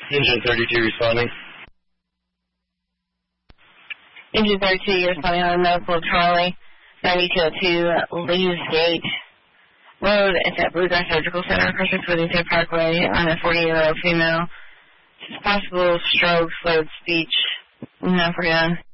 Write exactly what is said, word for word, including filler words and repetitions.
Engine thirty-two responding. Engine thirty-two, you're responding on a medical Charlie, ninety-two oh two, Lee's Gate Road. It's at Blue Grass Surgical Center, Christmas Worthington Parkway, on a forty-year-old female. Possible stroke, slurred speech, no for him.